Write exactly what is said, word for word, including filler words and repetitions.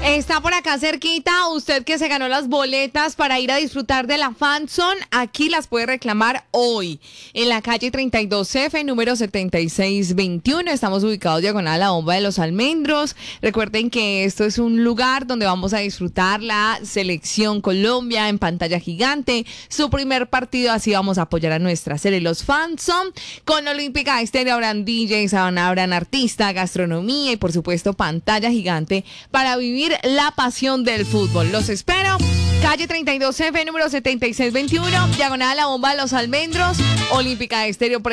Está por acá cerquita, usted que se ganó las boletas para ir a disfrutar de la FanZone, aquí las puede reclamar hoy, en la calle treinta y dos F, número setenta y seis veintiuno. Estamos ubicados diagonal a la Bomba de los Almendros. Recuerden que esto es un lugar donde vamos a disfrutar la Selección Colombia en pantalla gigante. Su primer partido, así vamos a apoyar a nuestra serie, los FanZone. Con Olímpica Estéreo habrán D Js, habrán artistas, gastronomía y por supuesto pantalla gigante para vivir la pasión del fútbol. Los espero. Calle treinta y dos F, número setenta y seis veintiuno, diagonal a la Bomba de los Almendros, Olímpica Estéreo.